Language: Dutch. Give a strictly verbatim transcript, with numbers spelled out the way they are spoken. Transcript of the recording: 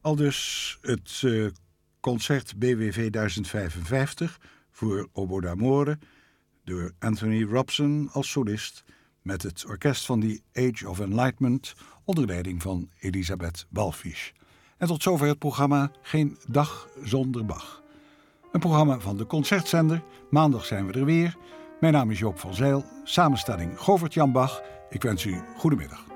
Aldus het uh, concert B W V duizend vijfenvijftig voor oboe d'amore door Anthony Robson als solist met het orkest van The Age of Enlightenment onder leiding van Elisabeth Balfisch. En tot zover het programma Geen Dag Zonder Bach. Een programma van de Concertzender. Maandag zijn we er weer. Mijn naam is Joop van Zijl. Samenstelling Govert-Jan Bach. Ik wens u goedemiddag.